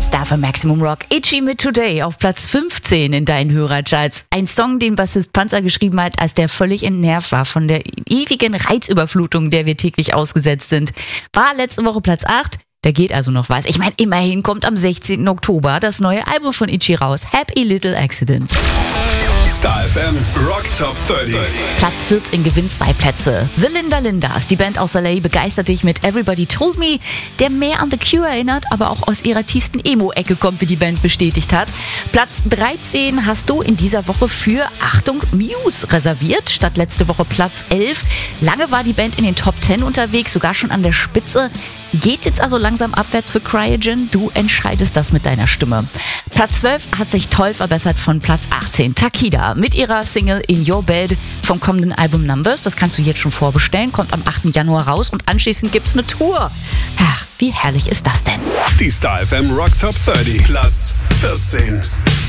Star für Maximum Rock. Itchy mit Today auf Platz 15 in deinen Hörercharts. Ein Song, den Bassist Panzer geschrieben hat, als der völlig entnervt war von der ewigen Reizüberflutung, der wir täglich ausgesetzt sind. War letzte Woche Platz 8. Da geht also noch was. Ich meine, immerhin kommt am 16. Oktober das neue Album von Itchy raus. Happy Little Accidents. Star FM Rock Top 30. Platz 14 gewinnt 2 Plätze. The Linda Lindas, die Band aus LA, begeistert dich mit Everybody Told Me, der mehr an The Cure erinnert, aber auch aus ihrer tiefsten Emo-Ecke kommt, wie die Band bestätigt hat. Platz 13 hast du in dieser Woche für, Achtung, Muse reserviert, statt letzte Woche Platz 11. Lange war die Band in den Top 10 unterwegs, sogar schon an der Spitze. Geht jetzt also langsam abwärts für Cryogen? Du entscheidest das mit deiner Stimme. Platz 12 hat sich toll verbessert von Platz 18. Takida mit ihrer Single In Your Bed vom kommenden Album Numbers. Das kannst du jetzt schon vorbestellen, kommt am 8. Januar raus und anschließend gibt's eine Tour. Ach, wie herrlich ist das denn? Die Star FM Rock Top 30. Platz 14.